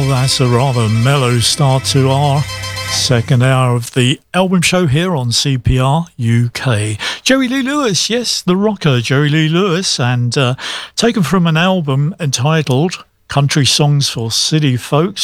that's a rather mellow start to our second hour of the album show here on CPR UK. Jerry Lee Lewis, yes, the rocker Jerry Lee Lewis, and taken from an album entitled Country Songs for City Folks,